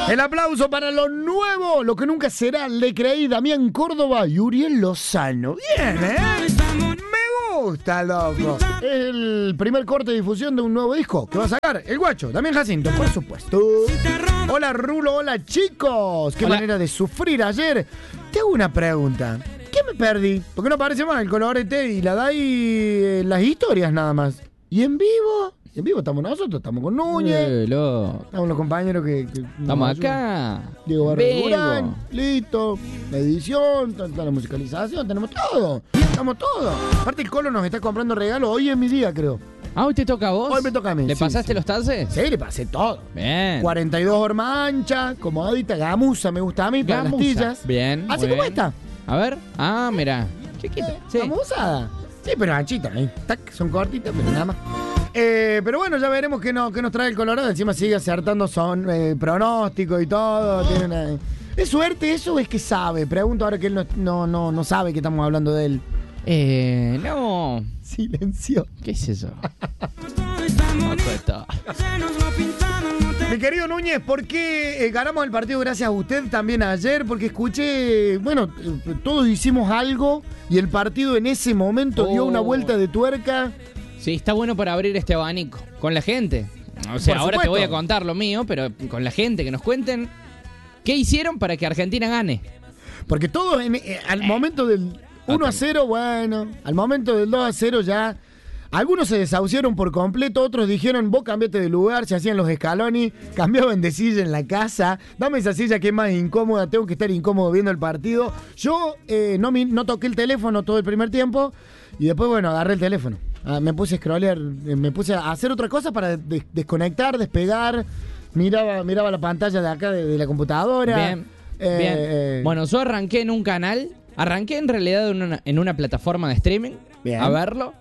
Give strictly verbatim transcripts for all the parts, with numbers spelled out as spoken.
El aplauso para lo nuevo, lo que nunca será, le creí, Damián Córdoba y Uriel Lozano. Bien, ¿eh? Me gusta, loco. El primer corte de difusión de un nuevo disco que va a sacar el guacho, Damián Jacinto, por supuesto. Hola, Rulo, hola, chicos. Qué Hola. manera de sufrir ayer. Te hago una pregunta. ¿Qué me perdí? ¿Por qué no aparece más el colorete y la da y eh, las historias nada más? ¿Y en vivo? En vivo estamos nosotros, estamos con Núñez. Eh, lo- Estamos los compañeros que... que nos Estamos ayudan. acá. Diego Barrio Vivo. Durán, listo. La edición, ta- ta- la musicalización, tenemos todo. Estamos todo. Aparte el Colo nos está comprando regalos. Hoy es mi día, creo. Ah, ¿hoy te toca a vos? Hoy me toca a mí, ¿Le sí, pasaste sí. los tases? Sí, le pasé todo. Bien. cuarenta y dos horma ancha, comodita, gamuza, me gusta a mí, para Gamuza. las tillas. Bien. Así muy como bien. esta. A ver. Ah, mira. Chiquita. Sí. Gamuzada. Sí, pero anchita. Ahí. Tac, son cortitas, pero nada más. Eh, pero bueno, ya veremos qué, no, qué nos trae el Colorado. Encima sigue acertando son eh, pronósticos y todo. Tiene una- ¿Es suerte eso o es que sabe? Pregunto ahora que él no, no, no, no sabe que estamos hablando de él. Eh, no. Silencio. ¿Qué es eso? No, cuesta. Mi querido Núñez, ¿por qué eh, ganamos el partido gracias a usted también ayer? Porque escuché, bueno, eh, todos hicimos algo y el partido en ese momento dio Oh. una vuelta de tuerca. Sí, está bueno para abrir este abanico con la gente. O sea, Por ahora te supuesto. voy a contar lo mío, pero con la gente, que nos cuenten qué hicieron para que Argentina gane. Porque todos en- eh, al momento del uno a cero, bueno, al momento del dos a cero ya, algunos se desahuciaron por completo, otros dijeron, vos cambiate de lugar, se hacían los escalones, cambiaban de silla en la casa, dame esa silla que es más incómoda, tengo que estar incómodo viendo el partido. Yo eh, no, mi- no toqué el teléfono todo el primer tiempo y después, bueno, agarré el teléfono. Ah, me puse a scrollear, eh, me puse a hacer otra cosa para des- desconectar, despegar, miraba, miraba la pantalla de acá de, de la computadora. Bien, Eh, bien. eh, Bueno, yo arranqué en un canal, arranqué en realidad en una, en una plataforma de streaming Bien. a verlo.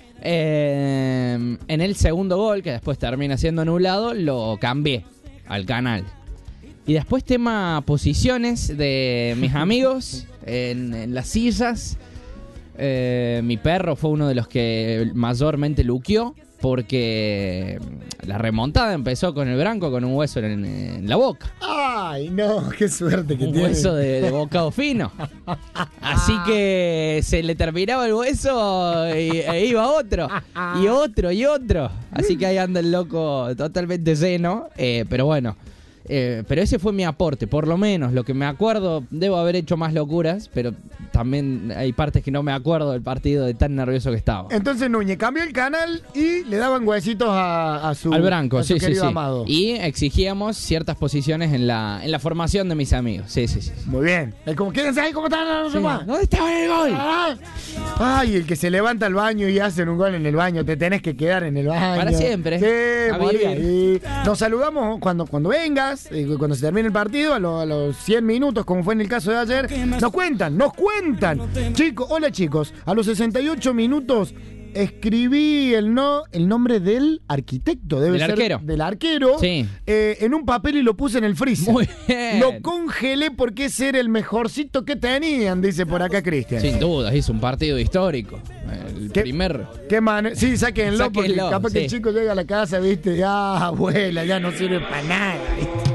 Eh, en el segundo gol, que después termina siendo anulado, lo cambié al canal. Y después tema posiciones de mis amigos en, en las sillas. Eh, mi perro fue uno de los que mayormente luqueó porque la remontada empezó con el Branco con un hueso en, en la boca. Ay, no, qué suerte que Un tiene. hueso de, de bocado fino. Así que se le terminaba el hueso y, e iba otro. Y otro, y otro. Así que ahí anda el loco totalmente lleno. Eh, pero bueno. Eh, pero ese fue mi aporte, por lo menos. Lo que me acuerdo, debo haber hecho más locuras, pero también hay partes que no me acuerdo del partido de tan nervioso que estaba. Entonces Núñez cambió el canal y le daban huesitos a, a su, Al Branco, a su sí, sí, querido sí. amado. Y exigíamos ciertas posiciones en la, en la formación de mis amigos. Sí, sí, sí. Muy bien. Es como, quédense ahí, ¿cómo están? No, no, Sí. no, no. ¿Dónde estaba el gol? Ah. Ay, el que se levanta al baño y hacen un gol en el baño, te tenés que quedar en el baño. Para siempre. Sí, A morí vivir. ahí. Nos saludamos cuando, cuando vengas, eh, cuando se termine el partido, a, lo- a los cien minutos, como fue en el caso de ayer. Nos cuentan, nos cuentan. Chicos, hola chicos, a los sesenta y ocho minutos escribí el no el nombre del arquitecto, debe Del ser arquero. del arquero, Sí. eh, en un papel y lo puse en el freezer. Muy bien. Lo congelé porque ese era el mejorcito que tenían, dice por acá Cristian. Sin duda, hizo un partido histórico. El ¿Qué? primer. Qué man... Sí, sáquenlo, porque Sáquenlo, capaz que sí. el chico llega a la casa, viste, ya, abuela, ya no sirve para nada, ¿viste?